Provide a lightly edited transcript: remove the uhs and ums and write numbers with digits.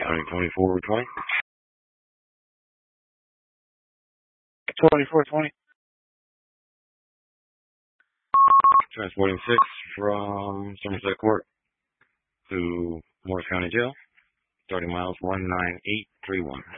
County 2420. 2420. Transporting 6 from Somerset Court to Morris County Jail. 30 miles 19831.